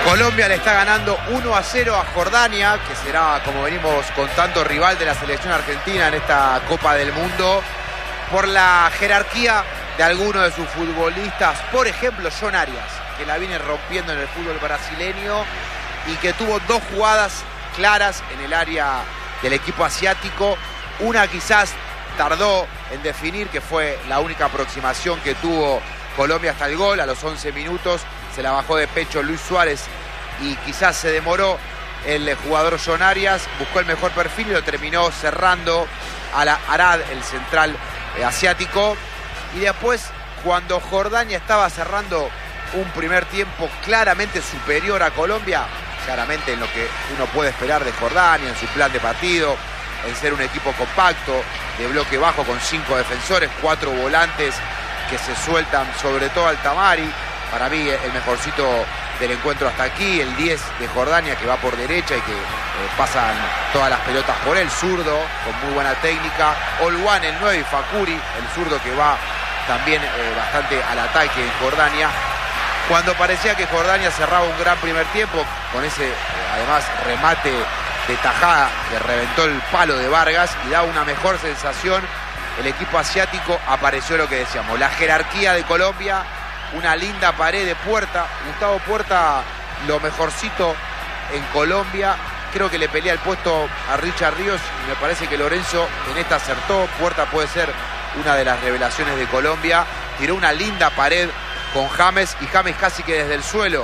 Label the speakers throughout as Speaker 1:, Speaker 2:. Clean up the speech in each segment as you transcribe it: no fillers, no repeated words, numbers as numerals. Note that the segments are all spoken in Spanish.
Speaker 1: Colombia le está ganando 1-0 a Jordania, que será, como venimos contando, rival de la selección argentina en esta Copa del Mundo, por la jerarquía de algunos de sus futbolistas. Por ejemplo, John Arias, que la viene rompiendo en el fútbol brasileño y que tuvo dos jugadas claras en el área del equipo asiático. Una quizás tardó en definir, que fue la única aproximación que tuvo Colombia hasta el gol. A los 11 minutos se la bajó de pecho Luis Suárez y quizás se demoró el jugador John Arias. Buscó el mejor perfil y lo terminó cerrando a la Arad, el central asiático. Y después, cuando Jordania estaba cerrando un primer tiempo claramente superior a Colombia, claramente en lo que uno puede esperar de Jordania, en su plan de partido, en ser un equipo compacto, de bloque bajo con 5 defensores, 4 volantes que se sueltan, sobre todo al Tamari, para mí el mejorcito del encuentro hasta aquí, el 10 de Jordania, que va por derecha y que pasan todas las pelotas por él, zurdo, con muy buena técnica. Olwan, el 9, y Fakuri, el zurdo, que va también bastante al ataque en Jordania. Cuando parecía que Jordania cerraba un gran primer tiempo, con ese además remate de tajada que reventó el palo de Vargas y da una mejor sensación, el equipo asiático, apareció lo que decíamos, la jerarquía de Colombia, una linda pared de Puerta. Gustavo Puerta, lo mejorcito en Colombia. Creo que le pelea el puesto a Richard Ríos y me parece que Lorenzo en esta acertó. Puerta puede ser una de las revelaciones de Colombia. Tiró una linda pared con James, y James casi que desde el suelo,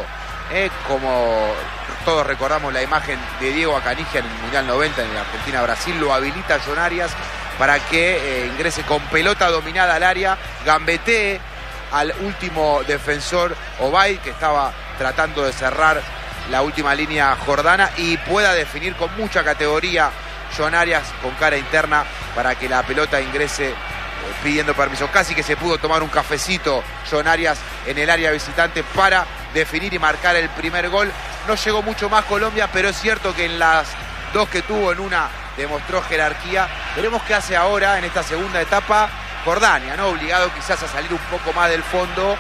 Speaker 1: como todos recordamos la imagen de Diego Acanigia en el Mundial 90 en la Argentina-Brasil, lo habilita John Arias para que ingrese con pelota dominada al área, gambetee al último defensor Obaid, que estaba tratando de cerrar la última línea jordana, y pueda definir con mucha categoría John Arias con cara interna para que la pelota ingrese pidiendo permiso. Casi que se pudo tomar un cafecito John Arias en el área visitante para definir y marcar el primer gol. No llegó mucho más Colombia, pero es cierto que en las dos que tuvo, en una demostró jerarquía. Veremos qué hace ahora en esta segunda etapa Jordania, ¿no? Obligado quizás a salir un poco más del fondo,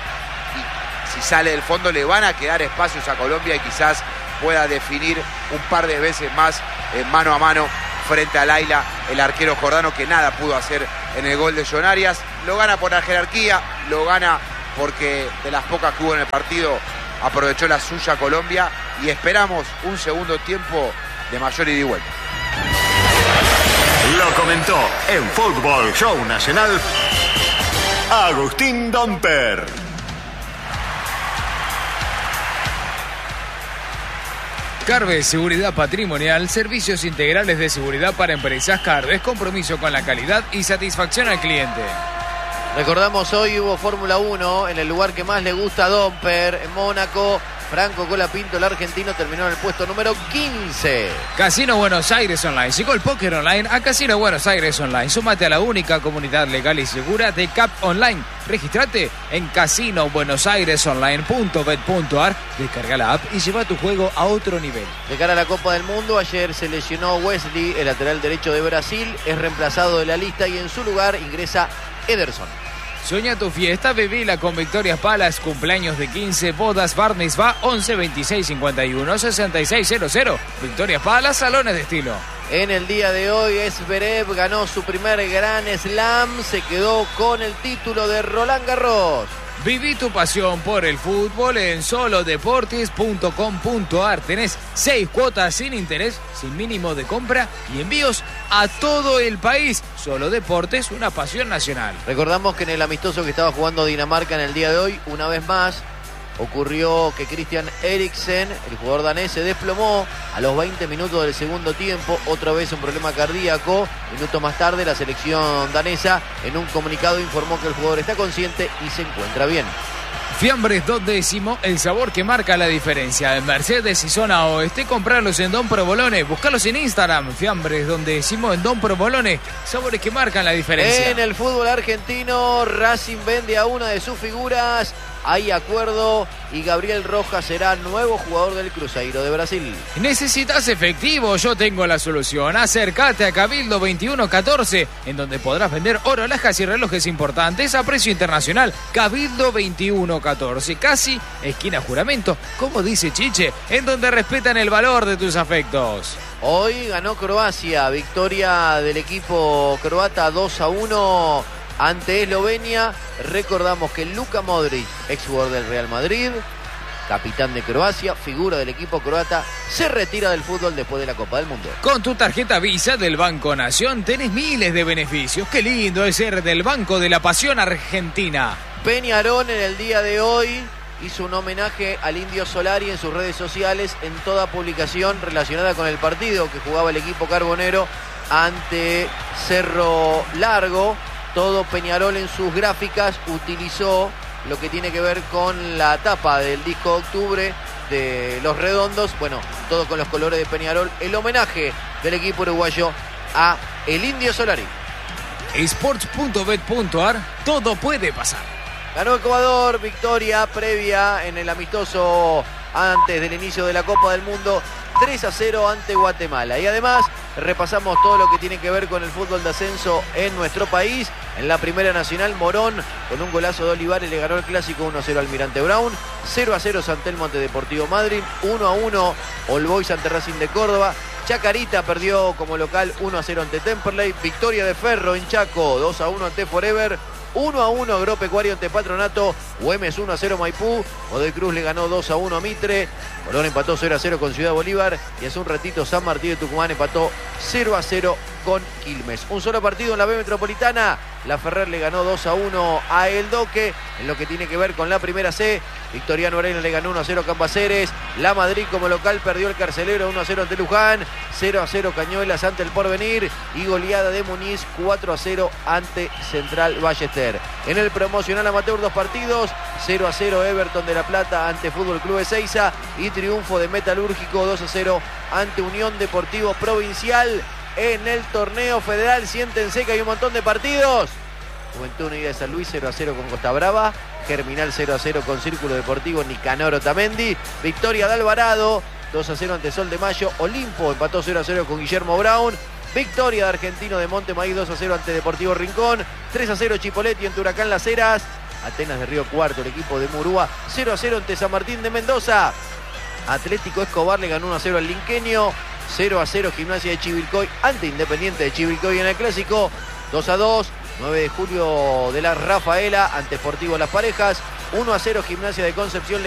Speaker 1: y si sale del fondo le van a quedar espacios a Colombia y quizás pueda definir un par de veces más mano a mano frente a Laila, el arquero jordano, que nada pudo hacer en el gol de John Arias. Lo gana por la jerarquía, lo gana porque de las pocas que hubo en el partido aprovechó la suya Colombia, y esperamos un segundo tiempo de mayor ida y vuelta.
Speaker 2: Lo comentó en Fútbol Show Nacional Agustín Domper.
Speaker 3: Carves Seguridad Patrimonial, servicios integrales de seguridad para empresas. Carves, compromiso con la calidad y satisfacción al cliente.
Speaker 4: Recordamos, hoy hubo Fórmula 1 en el lugar que más le gusta a Domper, en Mónaco. Franco Colapinto, el argentino, terminó en el puesto número 15.
Speaker 3: Casino Buenos Aires Online. Llegó el póker online a Casino Buenos Aires Online. Súmate a la única comunidad legal y segura de CAP Online. Regístrate en casinobuenosairesonline.bet.ar. Descarga la app y lleva tu juego a otro nivel.
Speaker 4: De cara a la Copa del Mundo, ayer se lesionó Wesley, el lateral derecho de Brasil. Es reemplazado de la lista y en su lugar ingresa Ederson.
Speaker 3: Soñá tu fiesta, vivila con Victorias Palace, cumpleaños de 15, bodas, bar mitzvah, 11 26 51 66 00. Victorias Palace, salones de estilo.
Speaker 4: En el día de hoy, Zverev ganó su primer Grand Slam, se quedó con el título de Roland Garros.
Speaker 3: Viví tu pasión por el fútbol en solodeportes.com.ar. Tenés 6 cuotas sin interés, sin mínimo de compra y envíos a todo el país. Solo Deportes, una pasión nacional.
Speaker 4: Recordamos que en el amistoso que estaba jugando Dinamarca en el día de hoy, una vez más, ocurrió que Christian Eriksen, el jugador danés, se desplomó a los 20 minutos del segundo tiempo. Otra vez un problema cardíaco. Minutos más tarde, la selección danesa en un comunicado informó que el jugador está consciente y se encuentra bien.
Speaker 3: Fiambres 2 décimo, el sabor que marca la diferencia. En Mercedes y zona oeste, comprarlos en Don Provolone. Buscarlos en Instagram. Fiambres 2 décimo en Don Provolone. Sabores que marcan la diferencia.
Speaker 4: En el fútbol argentino, Racing vende a una de sus figuras hay acuerdo y Gabriel Rojas será nuevo jugador del Cruzeiro de Brasil.
Speaker 3: ¿Necesitas efectivo? Yo tengo la solución. Acércate a Cabildo 2114, en donde podrás vender oro, alhajas y relojes importantes a precio internacional. Cabildo 2114, casi esquina Juramento, como dice Chiche, en donde respetan el valor de tus afectos.
Speaker 4: Hoy ganó Croacia, victoria del equipo croata 2-1 ante Eslovenia. Recordamos que Luka Modric, ex jugador del Real Madrid, capitán de Croacia, figura del equipo croata, se retira del fútbol después de la Copa del Mundo.
Speaker 3: Con tu tarjeta Visa del Banco Nación tenés miles de beneficios. Qué lindo es ser del Banco de la Pasión Argentina.
Speaker 4: Peñarol en el día de hoy hizo un homenaje al Indio Solari en sus redes sociales en toda publicación relacionada con el partido que jugaba el equipo carbonero ante Cerro Largo. Todo Peñarol en sus gráficas utilizó lo que tiene que ver con la tapa del disco de octubre de Los Redondos. Bueno, todo con los colores de Peñarol. El homenaje del equipo uruguayo a el Indio Solari.
Speaker 3: Sports.bet.ar, todo puede pasar.
Speaker 4: Ganó Ecuador, victoria previa en el amistoso antes del inicio de la Copa del Mundo, 3-0 ante Guatemala. Y además repasamos todo lo que tiene que ver con el fútbol de ascenso en nuestro país. En la Primera Nacional, Morón, con un golazo de Olivares, le ganó el clásico 1-0 al Almirante Brown. 0-0 San Telmo ante Deportivo Madryn. 1-1 All Boys ante Racing de Córdoba. Chacarita perdió como local 1-0 ante Temperley. Victoria de Ferro en Chaco, 2-1 ante Forever. 1-1 Agropecuario ante Patronato. Güemes 1-0 Maipú. Godoy Cruz le ganó 2-1 a Mitre. Colón empató 0-0 con Ciudad Bolívar. Y hace un ratito San Martín de Tucumán empató 0-0 con Quilmes. Un solo partido en la B Metropolitana. La Ferrer le ganó 2-1 a El Doque. En lo que tiene que ver con la Primera C, Victoriano Arena le ganó 1-0 a Campaceres. La Madrid como local perdió el Carcelero 1-0 ante Luján. 0-0 Cañuelas ante el Porvenir. Y goleada de Muniz 4-0 ante Central Ballester. En el promocional amateur, 2 partidos. 0-0 Everton de La Plata ante Fútbol Club Ezeiza. Y triunfo de Metalúrgico 2-0 ante Unión Deportivo Provincial. En el torneo federal, siéntense que hay un montón de partidos. Juventud Unida de San Luis 0-0 con Costa Brava. Germinal 0-0 con Círculo Deportivo Nicanor Otamendi. Victoria de Alvarado 2-0 ante Sol de Mayo. Olimpo empató 0-0 con Guillermo Brown. Victoria de Argentino de Montemaíz 2-0 ante Deportivo Rincón. 3-0 Chipoletti ante Huracán Las Heras. Atenas de Río Cuarto, el equipo de Murúa, 0-0 ante San Martín de Mendoza. Atlético Escobar le ganó 1-0 al Linqueño. 0-0 Gimnasia de Chivilcoy ante Independiente de Chivilcoy en el Clásico. 2-2, 9 de julio de la Rafaela ante Sportivo Las Parejas. 1-0 Gimnasia de Concepción le